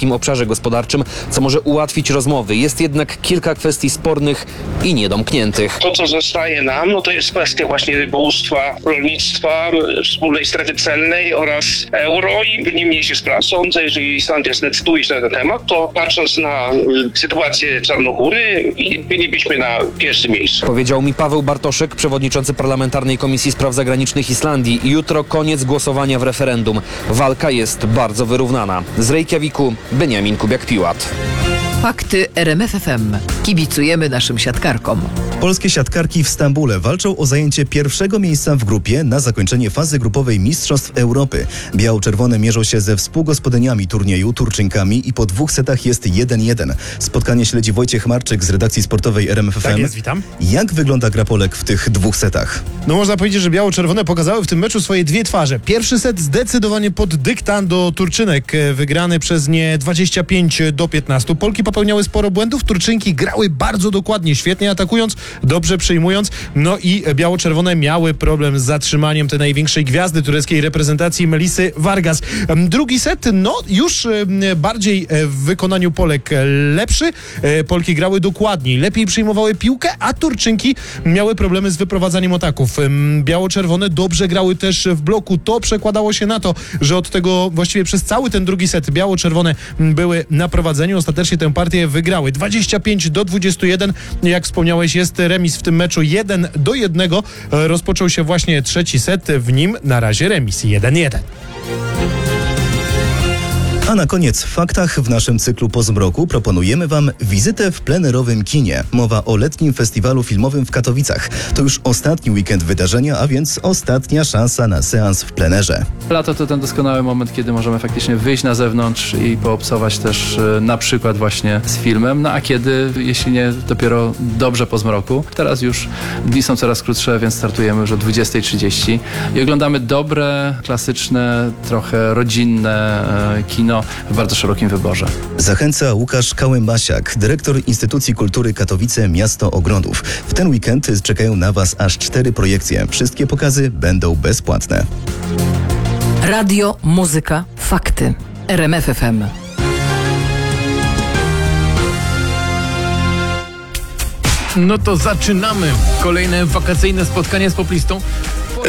Europejskim Obszarze Gospodarczym, co może ułatwić rozmowy. Jest jednak kilka kwestii spornych i niedomkniętych. To, co zostaje nam, to jest kwestia właśnie rybołówstwa, rolnictwa, wspólnej strefy celnej oraz euro i nie mniej się spraw. Sądzę, jeżeli Islandia zdecyduje się na ten temat, to patrząc na sytuację Czarnogóry, bylibyśmy na pierwszym miejscu. Powiedział mi Paweł Bartoszek, przewodniczący Parlamentarnej Komisji Spraw Zagranicznych Islandii. Jutro koniec głosowania w referendum. Walka jest bardzo wyrównana. Z Reykjaviku Beniamin Kubiak-Piłat. Fakty RMF FM. Kibicujemy naszym siatkarkom. Polskie siatkarki w Stambule walczą o zajęcie pierwszego miejsca w grupie na zakończenie fazy grupowej Mistrzostw Europy. Biało-czerwone mierzą się ze współgospodyniami turnieju, Turczynkami, i po 2 setach jest 1-1. Spotkanie śledzi Wojciech Marczyk z redakcji sportowej RMF FM. Tak jest, witam. Jak wygląda gra Polek w tych 2 setach? No można powiedzieć, że biało-czerwone pokazały w tym meczu swoje dwie twarze. Pierwszy set zdecydowanie pod dyktando Turczynek, wygrany przez nie 25-15. Polki popełniały sporo błędów, Turczynki grały bardzo dokładnie, świetnie atakując, dobrze przyjmując, no i biało-czerwone miały problem z zatrzymaniem tej największej gwiazdy tureckiej reprezentacji, Melisy Vargas. Drugi set, już bardziej w wykonaniu Polek lepszy. Polki grały dokładniej, lepiej przyjmowały piłkę, a Turczynki miały problemy z wyprowadzaniem ataków. Biało-czerwone dobrze grały też w bloku. To przekładało się na to, że od tego właściwie przez cały ten drugi set biało-czerwone były na prowadzeniu. Ostatecznie tę partię wygrały 25-21. Jak wspomniałeś, jest remis w tym meczu 1-1. Rozpoczął się właśnie trzeci set, w nim na razie remis 1-1. A na koniec w faktach w naszym cyklu Po zmroku proponujemy Wam wizytę w plenerowym kinie. Mowa o letnim festiwalu filmowym w Katowicach. To już ostatni weekend wydarzenia, a więc ostatnia szansa na seans w plenerze. Lato to ten doskonały moment, kiedy możemy faktycznie wyjść na zewnątrz i poobcować też na przykład właśnie z filmem, no a kiedy, jeśli nie dopiero dobrze po zmroku. Teraz już dni są coraz krótsze, więc startujemy już o 20:30 i oglądamy dobre, klasyczne, trochę rodzinne kino w bardzo szerokim wyborze. Zachęca Łukasz Kałębasiak, dyrektor Instytucji Kultury Katowice Miasto Ogrodów. W ten weekend czekają na Was aż 4 projekcje. Wszystkie pokazy będą bezpłatne. Radio, muzyka, fakty. RMF FM. No to zaczynamy kolejne wakacyjne spotkanie z poplistą.